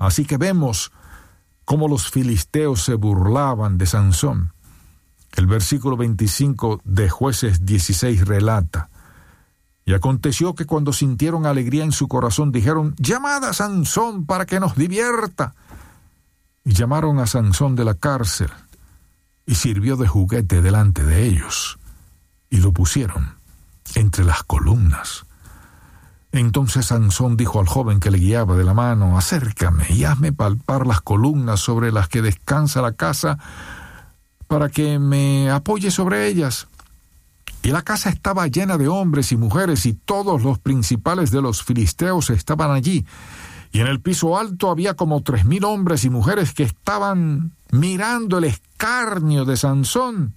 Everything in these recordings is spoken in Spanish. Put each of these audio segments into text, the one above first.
Así que vemos cómo los filisteos se burlaban de Sansón. El versículo 25 de Jueces 16 relata: y aconteció que cuando sintieron alegría en su corazón, dijeron: llamad a Sansón para que nos divierta. Y llamaron a Sansón de la cárcel, y sirvió de juguete delante de ellos, y lo pusieron entre las columnas. Entonces Sansón dijo al joven que le guiaba de la mano: acércame y hazme palpar las columnas sobre las que descansa la casa, para que me apoye sobre ellas. Y la casa estaba llena de hombres y mujeres, y todos los principales de los filisteos estaban allí. Y en el piso alto había como 3,000 hombres y mujeres que estaban mirando el escarnio de Sansón.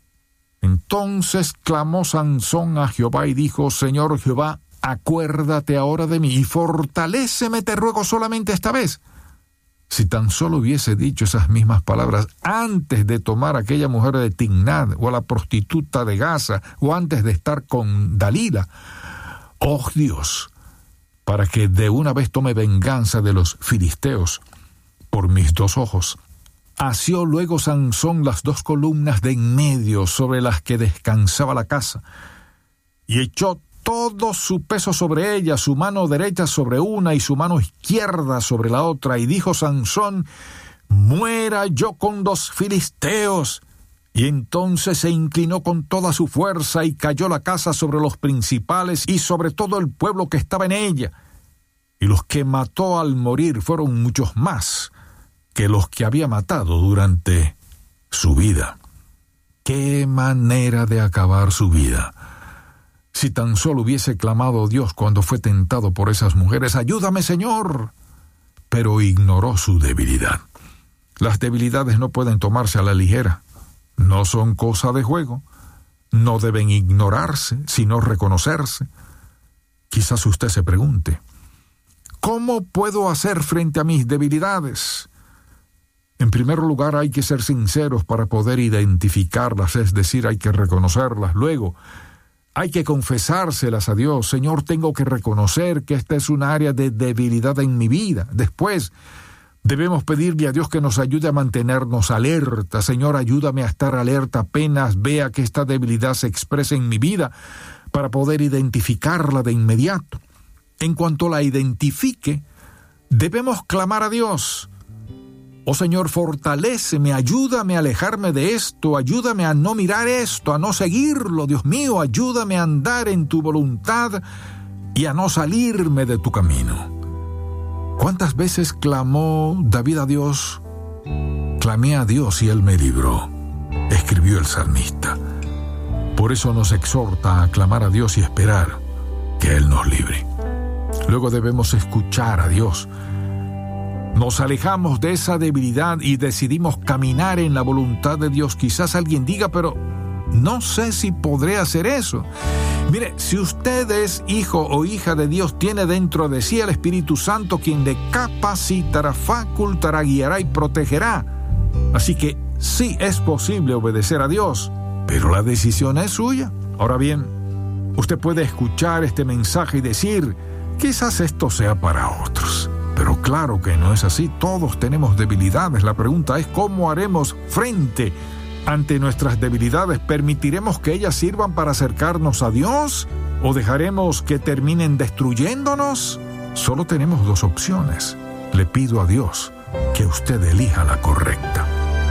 Entonces clamó Sansón a Jehová y dijo: Señor Jehová, acuérdate ahora de mí y fortaléceme, te ruego, solamente esta vez. Si tan solo hubiese dicho esas mismas palabras antes de tomar a aquella mujer de Timnat, o a la prostituta de Gaza, o antes de estar con Dalila. Oh Dios, para que de una vez tome venganza de los filisteos por mis 2 ojos. Asió luego Sansón las 2 columnas de en medio sobre las que descansaba la casa, y echó todo su peso sobre ella, su mano derecha sobre una y su mano izquierda sobre la otra. Y dijo Sansón: muera yo con los filisteos. Y entonces se inclinó con toda su fuerza, y cayó la casa sobre los principales y sobre todo el pueblo que estaba en ella. Y los que mató al morir fueron muchos más que los que había matado durante su vida. ¡Qué manera de acabar su vida! Si tan solo hubiese clamado a Dios cuando fue tentado por esas mujeres: ayúdame, Señor. Pero ignoró su debilidad. Las debilidades no pueden tomarse a la ligera. No son cosa de juego. No deben ignorarse, sino reconocerse. Quizás usted se pregunte: ¿cómo puedo hacer frente a mis debilidades? En primer lugar, hay que ser sinceros para poder identificarlas, es decir, hay que reconocerlas. Luego, hay que confesárselas a Dios. Señor, tengo que reconocer que esta es un área de debilidad en mi vida. Después, debemos pedirle a Dios que nos ayude a mantenernos alerta. Señor, ayúdame a estar alerta apenas vea que esta debilidad se expresa en mi vida, para poder identificarla de inmediato. En cuanto la identifique, debemos clamar a Dios: oh Señor, fortaléceme, ayúdame a alejarme de esto, ayúdame a no mirar esto, a no seguirlo, Dios mío, ayúdame a andar en tu voluntad y a no salirme de tu camino. ¿Cuántas veces clamó David a Dios? Clamé a Dios y Él me libró, escribió el salmista. Por eso nos exhorta a clamar a Dios y esperar que Él nos libre. Luego debemos escuchar a Dios. Nos alejamos de esa debilidad y decidimos caminar en la voluntad de Dios. Quizás alguien diga: pero no sé si podré hacer eso. Mire, si usted es hijo o hija de Dios, tiene dentro de sí el Espíritu Santo, quien le capacitará, facultará, guiará y protegerá. Así que sí es posible obedecer a Dios, pero la decisión es suya. Ahora bien, usted puede escuchar este mensaje y decir: quizás esto sea para otros. Pero claro que no es así. Todos tenemos debilidades. La pregunta es: ¿cómo haremos frente ante nuestras debilidades? ¿Permitiremos que ellas sirvan para acercarnos a Dios? ¿O dejaremos que terminen destruyéndonos? Solo tenemos 2 opciones. Le pido a Dios que usted elija la correcta.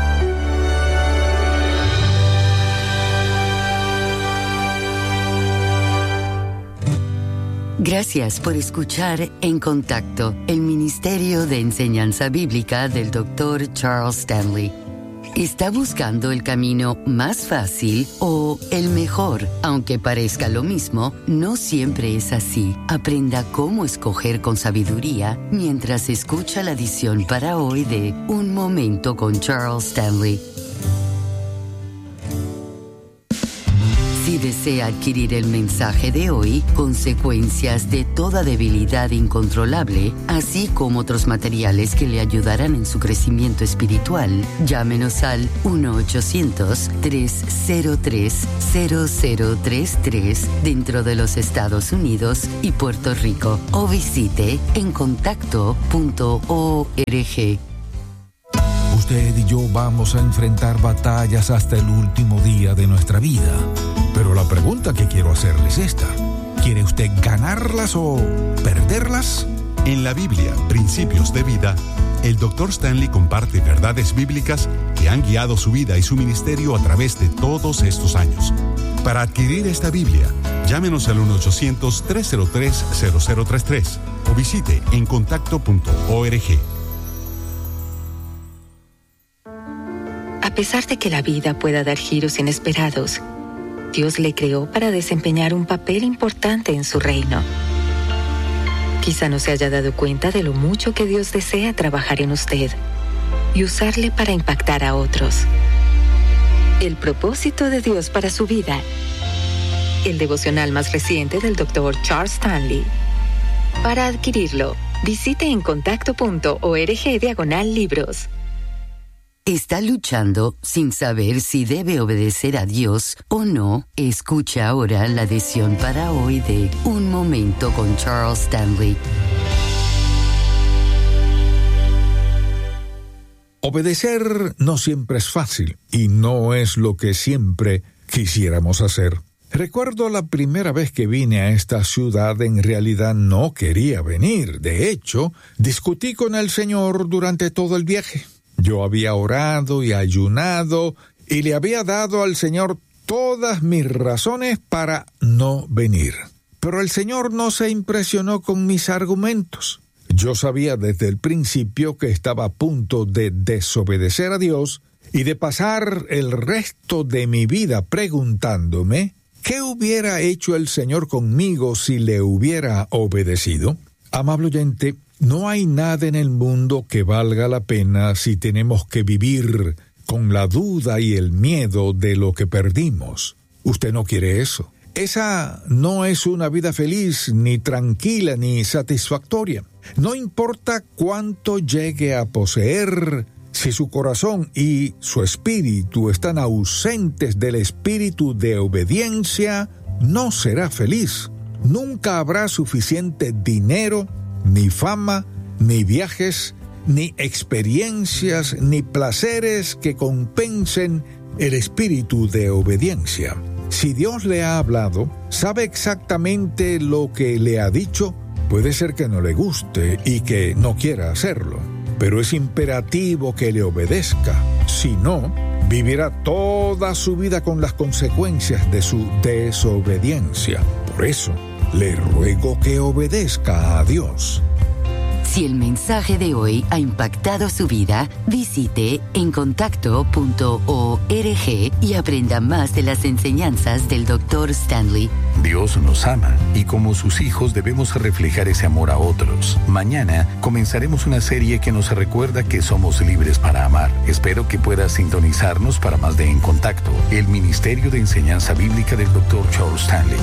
Gracias por escuchar En Contacto, el Ministerio de Enseñanza Bíblica del Dr. Charles Stanley. ¿Está buscando el camino más fácil o el mejor? Aunque parezca lo mismo, no siempre es así. Aprenda cómo escoger con sabiduría mientras escucha la edición para hoy de Un Momento con Charles Stanley. Si Si desea adquirir el mensaje de hoy, Consecuencias de toda debilidad incontrolable, así como otros materiales que le ayudarán en su crecimiento espiritual, llámenos al 1-800-303-0033 dentro de los Estados Unidos y Puerto Rico, o visite encontacto.org. Usted y yo vamos a enfrentar batallas hasta el último día de nuestra vida. Pero la pregunta que quiero hacerle es esta: ¿quiere usted ganarlas o perderlas? En la Biblia, Principios de Vida, el Dr. Stanley comparte verdades bíblicas que han guiado su vida y su ministerio a través de todos estos años. Para adquirir esta Biblia, llámenos al 1-800-303-0033 o visite encontacto.org. A pesar de que la vida pueda dar giros inesperados, Dios le creó para desempeñar un papel importante en su reino. Quizá no se haya dado cuenta de lo mucho que Dios desea trabajar en usted y usarle para impactar a otros. El propósito de Dios para su vida. El devocional más reciente del Dr. Charles Stanley. Para adquirirlo, visite encontacto.org/libros. ¿Está luchando sin saber si debe obedecer a Dios o no? Escucha ahora la lección para hoy de Un Momento con Charles Stanley. Obedecer no siempre es fácil y no es lo que siempre quisiéramos hacer. Recuerdo la primera vez que vine a esta ciudad, en realidad no quería venir. De hecho, discutí con el Señor durante todo el viaje. Yo había orado y ayunado y le había dado al Señor todas mis razones para no venir. Pero el Señor no se impresionó con mis argumentos. Yo sabía desde el principio que estaba a punto de desobedecer a Dios y de pasar el resto de mi vida preguntándome ¿qué hubiera hecho el Señor conmigo si le hubiera obedecido? Amable oyente, no hay nada en el mundo que valga la pena si tenemos que vivir con la duda y el miedo de lo que perdimos. Usted no quiere eso. Esa no es una vida feliz, ni tranquila, ni satisfactoria. No importa cuánto llegue a poseer, si su corazón y su espíritu están ausentes del espíritu de obediencia, no será feliz. Nunca habrá suficiente dinero, ni fama, ni viajes, ni experiencias, ni placeres que compensen el espíritu de obediencia. Si Dios le ha hablado, sabe exactamente lo que le ha dicho. Puede ser que no le guste y que no quiera hacerlo, pero es imperativo que le obedezca. Si no, vivirá toda su vida con las consecuencias de su desobediencia. Por eso, le ruego que obedezca a Dios. Si el mensaje de hoy ha impactado su vida, visite encontacto.org y aprenda más de las enseñanzas del Dr. Stanley. Dios nos ama y como sus hijos debemos reflejar ese amor a otros. Mañana comenzaremos una serie que nos recuerda que somos libres para amar. Espero que pueda sintonizarnos para más de En Contacto, el Ministerio de Enseñanza Bíblica del Dr. Charles Stanley.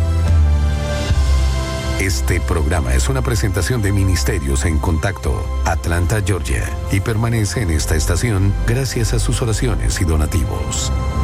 Este programa es una presentación de Ministerios en Contacto, Atlanta, Georgia, y permanece en esta estación gracias a sus oraciones y donativos.